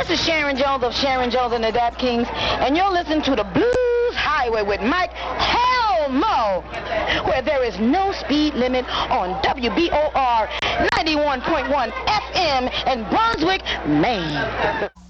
This is Sharon Jones of Sharon Jones and the Dap Kings, and you're listening to the Blues Highway with Mike Helmo, where there is no speed limit on WBOR 91.1 FM in Brunswick, Maine.